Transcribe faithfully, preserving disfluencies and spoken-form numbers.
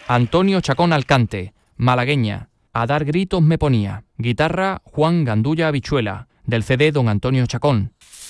Antonio Chacón Alcante, malagueña, A dar gritos me ponía. Guitarra Juan Gandulla Habichuela, del C D Don Antonio Chacón.